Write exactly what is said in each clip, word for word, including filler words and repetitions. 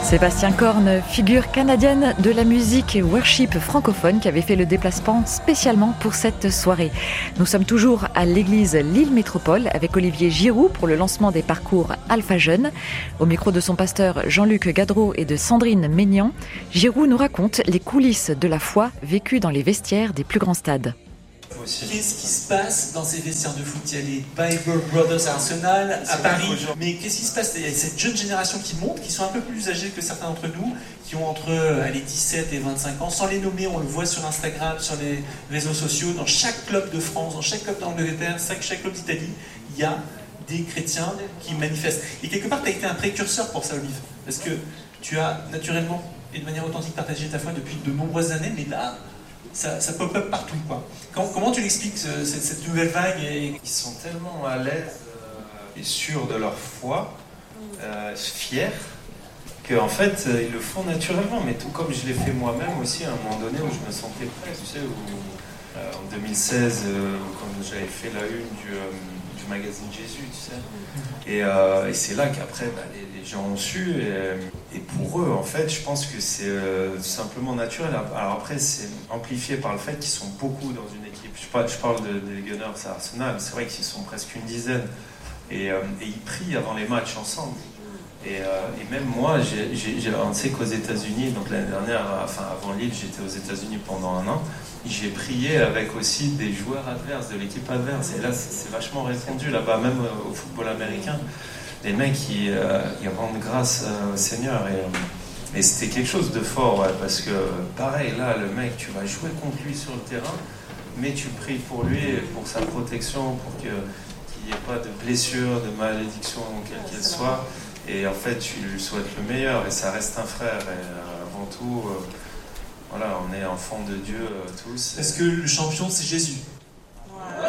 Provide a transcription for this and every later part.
Sébastien Korn, figure canadienne de la musique et worship francophone qui avait fait le déplacement spécialement pour cette soirée. Nous sommes toujours à l'église Lille Métropole avec Olivier Giroux pour le lancement des parcours Alpha Jeunes. Au micro de son pasteur Jean-Luc Gadreau et de Sandrine Maignan, Giroux nous raconte les coulisses de la foi vécues dans les vestiaires des plus grands stades. Qu'est-ce qui se passe dans ces vestiaires de foot? Il y a les Bible Brothers Arsenal à Paris, mais qu'est-ce qui se passe? Il y a cette jeune génération qui monte, qui sont un peu plus âgés que certains d'entre nous, qui ont entre allez, dix-sept et vingt-cinq ans, sans les nommer, on le voit sur Instagram, sur les réseaux sociaux, dans chaque club de France, dans chaque club d'Angleterre, chaque, chaque club d'Italie, il y a des chrétiens qui manifestent. Et quelque part, tu as été un précurseur pour ça, Olive, parce que tu as naturellement et de manière authentique partagé ta foi depuis de nombreuses années, mais là, Ça, ça pop-up partout, quoi. Comment, comment tu l'expliques, ce, cette, cette nouvelle vague et... Ils sont tellement à l'aise euh, et sûrs de leur foi, euh, fiers, qu'en fait, euh, ils le font naturellement. Mais tout comme je l'ai fait moi-même aussi, à un moment donné où je me sentais prêt, tu sais, où, euh, en deux mille seize, euh, quand j'avais fait la une du, euh, du magazine Jésus, tu sais. Et, euh, et c'est là qu'après, bah, les, les gens ont su. Et, et pour eux, en fait, je pense que c'est euh, simplement naturel. Alors après, c'est amplifié par le fait qu'ils sont beaucoup dans une équipe. Je parle, je parle de, des Gunners à Arsenal. C'est vrai qu'ils sont presque une dizaine. Et, euh, et ils prient avant les matchs ensemble. Et, euh, et même moi, j'ai, j'ai, j'ai, on sait qu'aux États-Unis, donc l'année dernière, enfin avant Lille, j'étais aux États-Unis pendant un an. J'ai prié avec aussi des joueurs adverses, de l'équipe adverse. Et là, c'est, c'est vachement répandu là-bas, même au football américain. Les mecs, ils, euh, ils rendent grâce euh, au Seigneur. Et, et c'était quelque chose de fort, ouais, parce que pareil, là, le mec, tu vas jouer contre lui sur le terrain, mais tu pries pour lui, pour sa protection, pour que, qu'il n'y ait pas de blessure, de malédiction, quelle qu'elle soit. Et en fait, tu lui souhaites le meilleur, et ça reste un frère. Et euh, avant tout, euh, voilà, on est enfants de Dieu euh, tous. Parce que le champion, c'est Jésus. Ouais.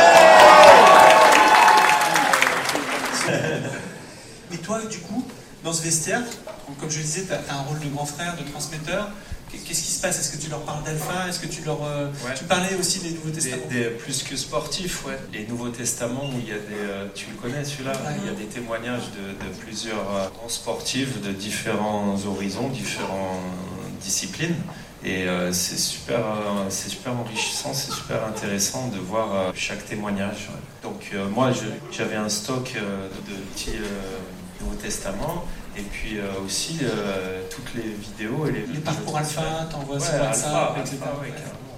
Et toi, du coup, dans ce vestiaire, comme je le disais, tu as un rôle de grand frère, de transmetteur. Qu'est-ce qui se passe? Est-ce que tu leur parles d'Alpha? Est-ce que tu leur... Euh, ouais. Tu parlais aussi des Nouveaux Testaments? Des, des, plus que sportifs, ouais. Les Nouveaux Testaments, où il y a des... Euh, tu le connais, celui-là? Ouais. Il y a des témoignages de, de plusieurs euh, grands sportifs de différents horizons, différentes disciplines. Et euh, c'est, super, euh, c'est super enrichissant, c'est super intéressant de voir euh, chaque témoignage. Ouais. Donc euh, moi, je, j'avais un stock euh, de petits euh, Nouveaux Testaments. Et puis euh, aussi euh, toutes les vidéos et les, les parcours Alpha, t'envoies ouais, sur WhatsApp, Alpha, et cetera. Alpha, ouais,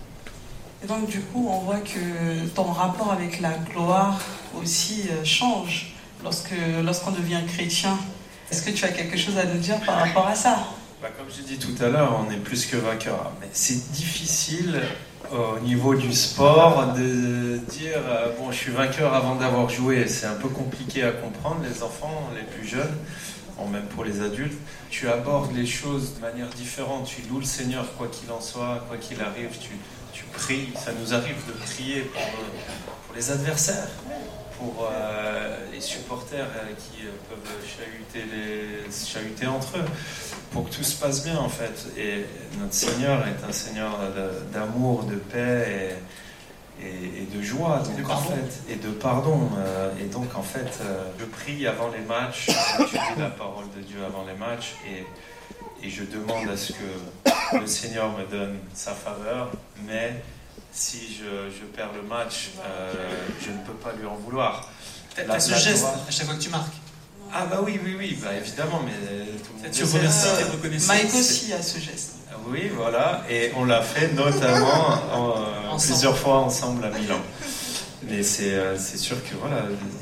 et donc du coup, on voit que ton rapport avec la gloire aussi euh, change lorsque, lorsqu'on devient chrétien. Est-ce que tu as quelque chose à nous dire par rapport à ça? Bah, comme j'ai dit tout à l'heure, on est plus que vainqueur. Mais c'est difficile au niveau du sport de dire euh, bon, je suis vainqueur avant d'avoir joué. C'est un peu compliqué à comprendre, les enfants, les plus jeunes. Bon, même pour les adultes, tu abordes les choses de manière différente, tu loues le Seigneur quoi qu'il en soit, quoi qu'il arrive, tu, tu pries, ça nous arrive de prier pour, pour les adversaires, pour euh, les supporters euh, qui euh, peuvent chahuter, les, chahuter entre eux, pour que tout se passe bien en fait. Et notre Seigneur est un Seigneur de, d'amour, de paix et Et, et de joie, donc, et de en pardon, fait, et de pardon. Euh, et donc, en fait, euh, je prie avant les matchs, j'étudie la parole de Dieu avant les matchs, et, et je demande à ce que le Seigneur me donne sa faveur, mais si je, je perds le match, euh, je ne peux pas lui en vouloir. T'as, t'as ce geste à chaque fois que tu marques. Ah bah oui, oui, oui, bah évidemment, mais tout le monde tu remercies, t'es reconnaissant. Mike aussi a ce geste. Oui, voilà, et on l'a fait notamment en, euh, plusieurs fois ensemble à Milan. Mais c'est, euh, c'est sûr que voilà,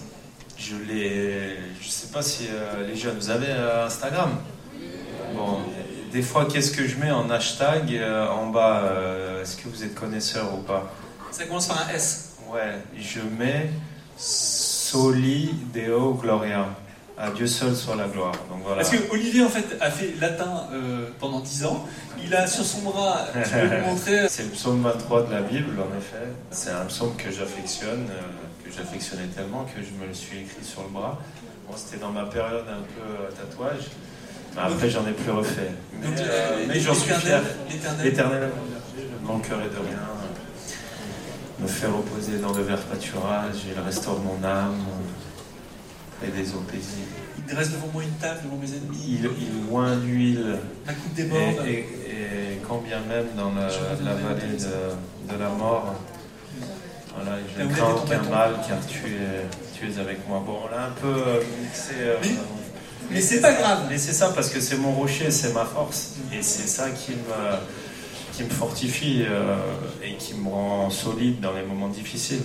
je l'ai. Je sais pas si euh, les jeunes, vous avez euh, Instagram? Bon, des fois, qu'est-ce que je mets en hashtag euh, en bas euh, est-ce que vous êtes connaisseur ou pas? Ça commence par un S. Ouais, je mets Soli Deo Gloria. À Dieu seul soit la gloire. Donc voilà. Parce que Olivier en fait a fait latin euh, pendant dix ans. Il a sur son bras, tu peux lui montrer. C'est le psaume vingt-trois de la Bible en effet. C'est un psaume que j'affectionne, euh, que j'affectionnais tellement que je me le suis écrit sur le bras. Bon, c'était dans ma période un peu euh, tatouage. Mais après j'en ai plus refait. Mais, donc, euh, mais j'en suis fier. L'éternel. L'éternel ne manquerai de rien. Me fait reposer dans le vert pâturage. Il restaure mon âme. et des eaux paisibles. Il dresse devant moi une table, devant mes ennemis. Il, il oint l'huile. Ma coupe déborde. Et, et, et quand bien même dans la, la vallée de, de la mort, voilà, je crains aucun mal car tu es, tu es avec moi. Bon, on l'a un peu euh, mixé. Euh, mais mais c'est pas grave. Mais c'est ça, parce que c'est mon rocher, c'est ma force. Et c'est ça qui me, qui me fortifie euh, et qui me rend solide dans les moments difficiles.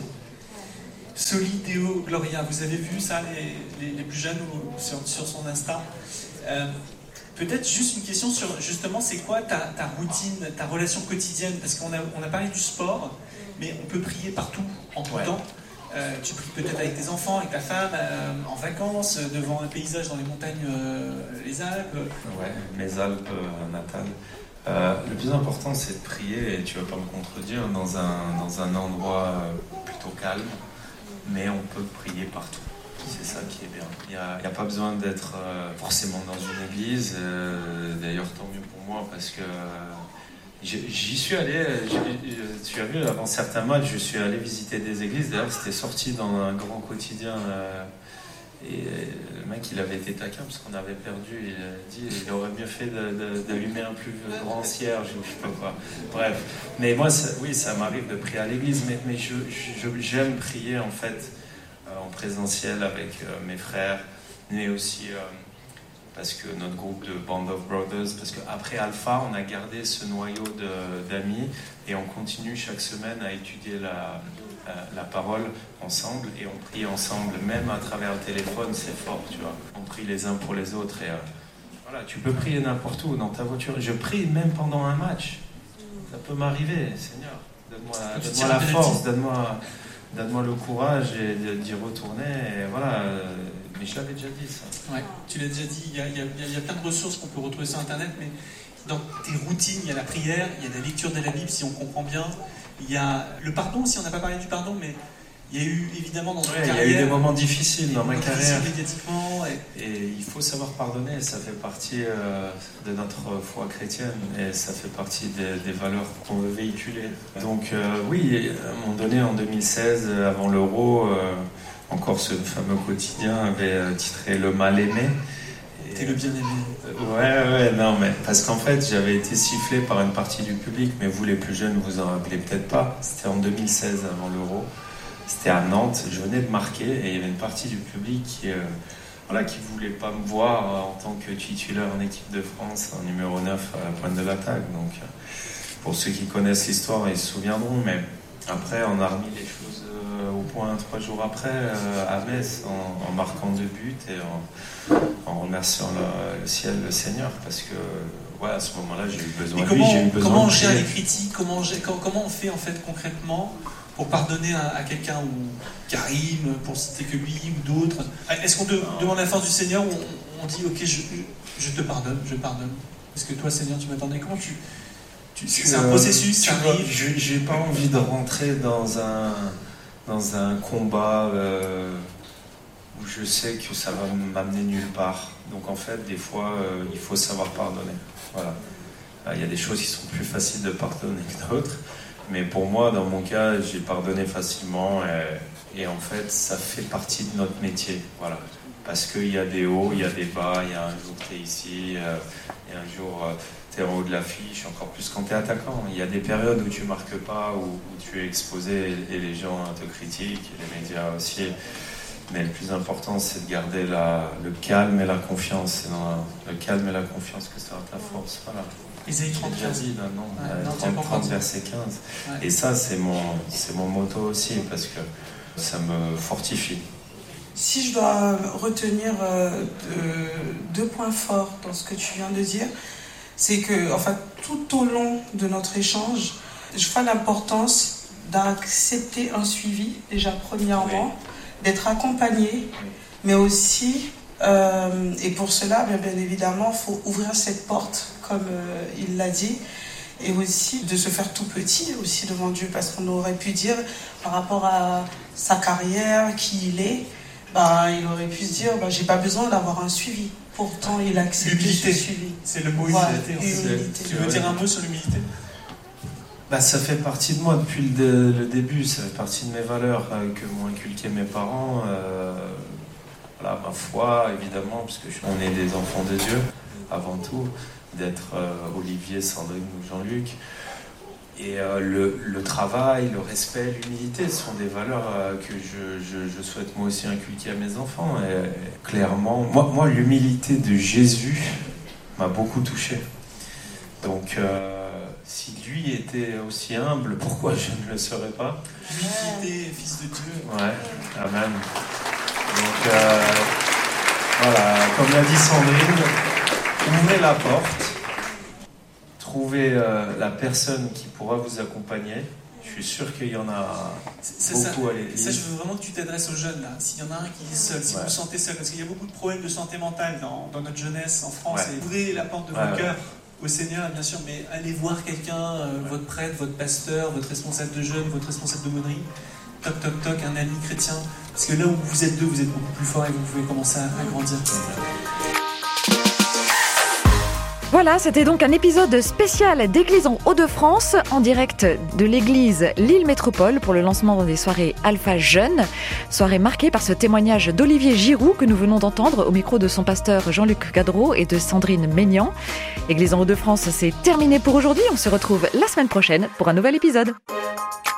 Soli Deo Gloria, vous avez vu ça, les, les, les plus jeunes ou, sur, sur son Insta. euh, Peut-être juste une question sur, justement, c'est quoi ta, ta routine, ta relation quotidienne? Parce qu'on a, on a parlé du sport, mais on peut prier partout, en tout ouais. temps. Euh, tu pries peut-être avec tes enfants, avec ta femme, euh, en vacances, devant un paysage dans les montagnes, euh, les Alpes. Ouais, mes Alpes euh, natales. Euh, le plus important, c'est de prier, et tu ne vas pas me contredire, dans un, dans un endroit plutôt calme, mais on peut prier partout. C'est ça qui est bien. Il n'y a, a pas besoin d'être euh, forcément dans une église. Euh, d'ailleurs, tant mieux pour moi, parce que euh, j'y suis allé, tu as vu, avant certains matchs, je suis allé visiter des églises. D'ailleurs, c'était sorti dans un grand quotidien. Euh, et le mec, il avait été taquin parce qu'on avait perdu. Il a dit il aurait mieux fait de, de, d'allumer un plus grand cierge, je ne sais pas quoi. Bref. Mais moi, ça, oui, ça m'arrive de prier à l'église, mais, mais je, je, j'aime prier, en fait, en présentiel avec euh, mes frères, mais aussi euh, parce que notre groupe de Band of Brothers, parce qu'après Alpha, on a gardé ce noyau de, d'amis et on continue chaque semaine à étudier la, la, la parole ensemble et on prie ensemble, même à travers le téléphone, c'est fort, tu vois. On prie les uns pour les autres et euh, voilà, tu peux prier n'importe où, dans ta voiture. Je prie même pendant un match. Ça peut m'arriver, Seigneur. Donne-moi, donne-moi la force, donne-moi... Donne-moi le courage et d'y retourner, et voilà. Mais je l'avais déjà dit, ça. Ouais, tu l'as déjà dit, il y a, il y a, il y a plein de ressources qu'on peut retrouver sur Internet, mais dans tes routines, il y a la prière, il y a la lecture de la Bible, si on comprend bien. Il y a le pardon, si on n'a pas parlé du pardon, mais il y a eu, évidemment, dans notre ouais, carrière... Il y a eu des moments difficiles dans ma carrière. Médiatiquement, et... et il faut savoir pardonner, ça fait partie euh, de notre foi chrétienne, et ça fait partie des, des valeurs qu'on veut véhiculer. Donc euh, oui, à un moment donné, en deux mille seize, avant l'Euro, euh, encore ce fameux quotidien avait titré « Le mal-aimé ». T'es le bien-aimé. Ouais, ouais, non, mais parce qu'en fait, j'avais été sifflé par une partie du public, mais vous, les plus jeunes, vous en rappelez peut-être pas. C'était en deux mille seize, avant l'Euro. C'était à Nantes, je venais de marquer et il y avait une partie du public qui euh, voilà, qui ne voulait pas me voir en tant que titulaire en équipe de France, en numéro neuf à la pointe de l'attaque. Donc, euh, pour ceux qui connaissent l'histoire, ils se souviendront. Mais après, on a remis les choses euh, au point trois jours après euh, à Metz, en, en marquant deux buts et en, en remerciant le, le ciel, le Seigneur, parce que ouais, à ce moment-là, j'ai eu besoin comment, de lui, j'ai eu besoin comment on de gère les critiques, comment, comment on fait en fait concrètement pour pardonner à, à quelqu'un, ou Karim, pour citer que lui, ou d'autres? Est-ce qu'on de, demande la force du Seigneur, ou on, on dit ok, je, je te pardonne, je pardonne? Est-ce que toi, Seigneur, tu m'attendais? Comment tu, tu c'est un euh, processus, ça arrive. Je, j'ai pas envie de rentrer dans un dans un combat euh, où je sais que ça va m'amener nulle part. Donc en fait, des fois, euh, il faut savoir pardonner. Voilà. Il y a des choses qui sont plus faciles de pardonner que d'autres. Mais pour moi, dans mon cas, j'ai pardonné facilement et, et en fait, ça fait partie de notre métier. Voilà. Parce qu'il y a des hauts, il y a des bas, il y a un jour tu es ici, euh, et un jour euh, tu es en haut de l'affiche, encore plus quand tu es attaquant. Il y a des périodes où tu marques pas, où, où tu es exposé et, et les gens te critiquent, et les médias aussi. Mais le plus important, c'est de garder la, le calme et la confiance. C'est dans la, le calme et la confiance que sera ta force. Voilà. Isaïe trente, j'ai déjà dit, là, non, ouais, non trente, trente, verset quinze. Ouais. Et ça, c'est mon, c'est mon motto aussi, parce que ça me fortifie. Si je dois retenir euh, deux, deux points forts dans ce que tu viens de dire, c'est que, enfin, tout au long de notre échange, je vois l'importance d'accepter un suivi, déjà premièrement, oui. d'être accompagné, oui. mais aussi, euh, et pour cela, bien, bien évidemment, il faut ouvrir cette porte, comme euh, il l'a dit, et aussi de se faire tout petit aussi devant Dieu, parce qu'on aurait pu dire, par rapport à sa carrière, qui il est, bah, il aurait pu se dire, bah, j'ai pas besoin d'avoir un suivi. Pourtant, il a accepté ce suivi. C'est le mot voilà, humilité. Tu veux dire un mot sur l'humilité? Bah, ça fait partie de moi depuis le, le début, ça fait partie de mes valeurs euh, que m'ont inculqué mes parents. Euh, voilà, ma foi, évidemment, parce qu'on est des enfants de Dieu, avant tout, d'être euh, Olivier, Sandrine ou Jean-Luc. Et euh, le, le travail, le respect, l'humilité sont des valeurs euh, que je, je, je souhaite moi aussi inculquer à mes enfants. Et, et clairement, moi, moi, l'humilité de Jésus m'a beaucoup touché. Donc, euh, si lui était aussi humble, pourquoi je ne le serais pas ? L'humilité, fils de Dieu. Ouais, amen. Donc, euh, voilà, comme l'a dit Sandrine, ouvrez la porte. Trouver euh, la personne qui pourra vous accompagner. Je suis sûr qu'il y en a c'est, c'est beaucoup ça, à l'église. Ça, je veux vraiment que tu t'adresses aux jeunes, là. S'il y en a un qui est seul, si ouais. vous vous sentez seul, parce qu'il y a beaucoup de problèmes de santé mentale dans, dans notre jeunesse en France. Ouais. Et ouvrez la porte de ouais, vos cœurs ouais. au Seigneur, bien sûr, mais allez voir quelqu'un, euh, ouais. votre prêtre, votre pasteur, votre responsable de jeunes, votre responsable d'aumônerie. Toc, toc, toc, un ami chrétien. Parce que là où vous êtes deux, vous êtes beaucoup plus fort et vous pouvez commencer à, à grandir. Ouais. Voilà, c'était donc un épisode spécial d'Église en Hauts-de-France, en direct de l'église Lille Métropole pour le lancement des soirées Alpha Jeunes. Soirée marquée par ce témoignage d'Olivier Giroux que nous venons d'entendre au micro de son pasteur Jean-Luc Gadreau et de Sandrine Maignan. Église en Hauts-de-France, c'est terminé pour aujourd'hui. On se retrouve la semaine prochaine pour un nouvel épisode.